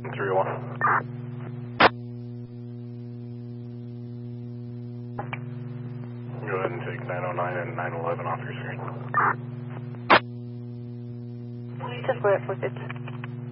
301. Go ahead and take 909 and 911 off your screen. Just wait for it.